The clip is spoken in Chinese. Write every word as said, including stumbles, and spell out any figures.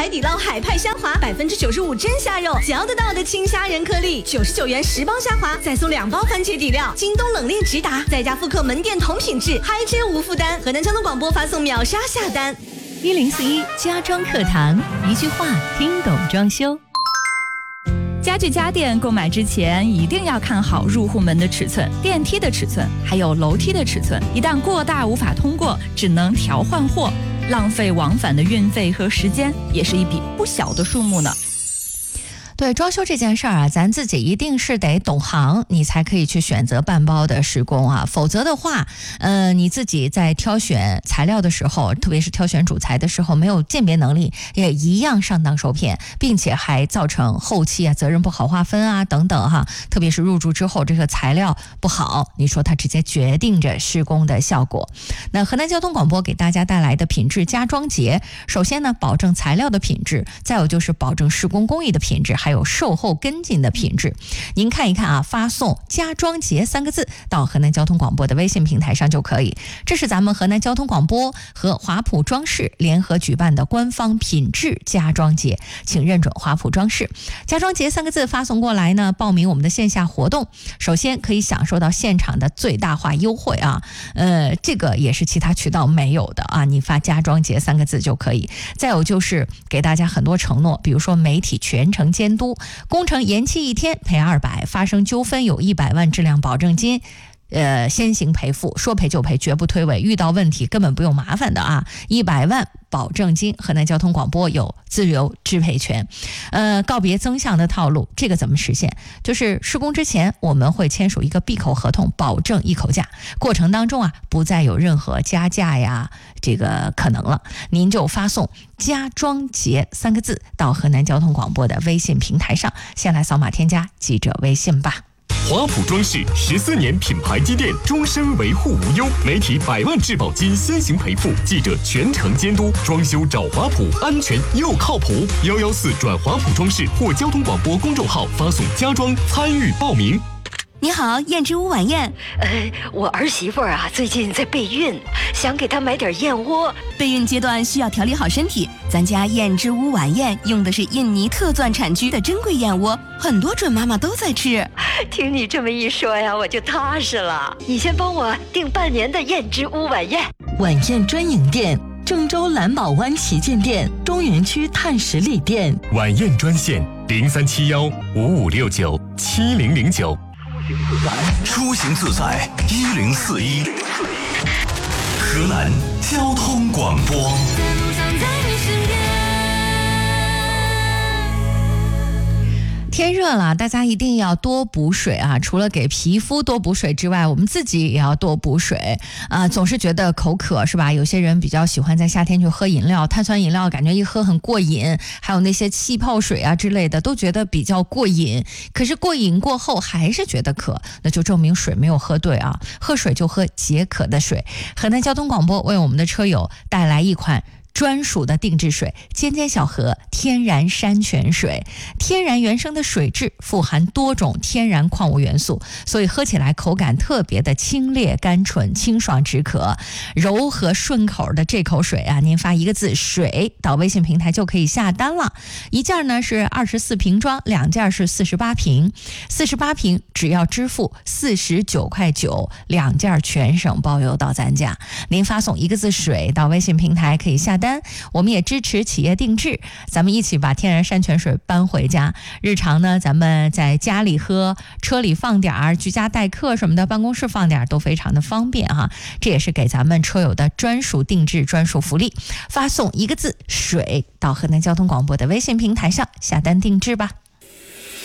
海底捞海派虾滑，百分之九十五真虾肉，嚼得到的青虾仁颗粒，九十九元十包虾滑，再送两包番茄底料。京东冷链直达，在家复刻门店同品质，嗨吃无负担。河南交通广播发送秒杀下单。 一零四一家装课堂，一句话听懂装修。家具家电购买之前一定要看好入户门的尺寸、电梯的尺寸，还有楼梯的尺寸。一旦过大无法通过，只能调换货，浪费往返的运费和时间，也是一笔不小的数目呢。对装修这件事儿啊，咱自己一定是得懂行，你才可以去选择半包的施工啊。否则的话，呃，你自己在挑选材料的时候，特别是挑选主材的时候，没有鉴别能力，也一样上当受骗，并且还造成后期啊责任不好划分啊等等哈。特别是入住之后，这个材料不好，你说它直接决定着施工的效果。那河南交通广播给大家带来的品质家装节，首先呢，保证材料的品质，再有就是保证施工工艺的品质，还有售后跟进的品质。您看一看啊，发送家装节三个字到河南交通广播的微信平台上就可以。这是咱们河南交通广播和华普装饰联合举办的官方品质家装节，请认准华普装饰。家装节三个字发送过来呢，报名我们的线下活动，首先可以享受到现场的最大化优惠啊，呃，这个也是其他渠道没有的啊，你发家装节三个字就可以。再有就是给大家很多承诺，比如说媒体全程监督，工程延期一天赔二百，发生纠纷有一百万质量保证金，呃，先行赔付，说赔就赔，绝不推诿，遇到问题根本不用麻烦的啊，一百万保证金，河南交通广播有自由支配权。呃，告别增项的套路，这个怎么实现？就是施工之前我们会签署一个闭口合同，保证一口价，过程当中啊不再有任何加价呀这个可能了。您就发送家装节三个字到河南交通广播的微信平台上，先来扫码添加记者微信吧。 华普装饰十四年品牌积淀，终身维护无忧，媒体百万质保金先行赔付，记者全程监督，装修找华普，安全又靠谱。幺幺四转华普装饰或交通广播公众号发送家装参与报名。 你好，燕之屋晚宴。 呃，我儿媳妇儿啊，最近在备孕，想给她买点燕窝。 备孕阶段需要调理好身体，咱家燕之屋晚宴用的是印尼特钻产区的珍贵燕窝，很多准妈妈都在吃。 听你这么一说呀，我就踏实了。你先帮我订半年的燕之屋晚宴。 晚宴专营店：郑州蓝宝湾旗舰店、中原区碳十里店。 晚宴专线零三七幺五五六九七零零九。 出行自在一零四一，河南交通广播。 天热了，大家一定要多补水啊！除了给皮肤多补水之外，我们自己也要多补水啊！总是觉得口渴是吧？有些人比较喜欢在夏天去喝饮料，碳酸饮料感觉一喝很过瘾，还有那些气泡水啊之类的，都觉得比较过瘾。可是过瘾过后还是觉得渴，那就证明水没有喝对啊！喝水就喝解渴的水。河南交通广播为我们的车友带来一款专属的定制水，尖尖小河天然山泉水，天然原生的水质富含多种天然矿物元素，所以喝起来口感特别的清冽甘醇，清爽止渴，柔和顺口的这口水啊，您发一个字水到微信平台就可以下单了。一件呢是二十四瓶装，两件是四十八瓶，四十八瓶只要支付四十九块九，两件全省包邮到咱家。您发送一个字水到微信平台可以下单。我们也支持企业定制，咱们一起把天然山泉水搬回家。日常呢，咱们在家里喝，车里放点儿，居家待客什么的，办公室放点儿，都非常的方便哈。这也是给咱们车友的专属定制、专属福利。发送一个字水到河南交通广播的微信平台上下单定制吧。